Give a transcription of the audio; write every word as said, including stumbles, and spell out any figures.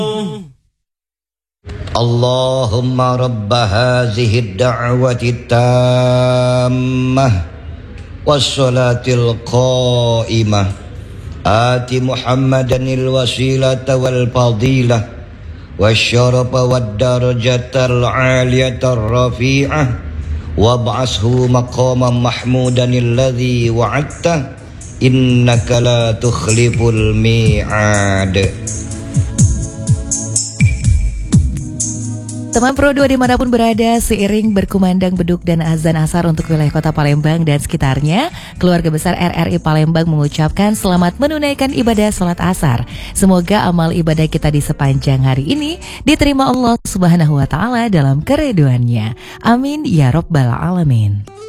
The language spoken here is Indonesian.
Allahumma rabba hazihi ad-da'wati tammah was-salatil qa'imah ati Muhammadanil wasilata wal fadilah wasyarafa wad-darajatal 'aliyatar rafi'ah wab'ashu maqaman mahmudanil ladzi wa'adta innaka la tukhliful mi'ad. Teman Pro dua dimanapun berada, seiring berkumandang beduk dan azan asar untuk wilayah kota Palembang dan sekitarnya, keluarga besar R R I Palembang mengucapkan selamat menunaikan ibadah sholat asar. Semoga amal ibadah kita di sepanjang hari ini diterima Allah Subhanahu wa Ta'ala dalam keridhoannya. Amin ya Rabbal Alamin.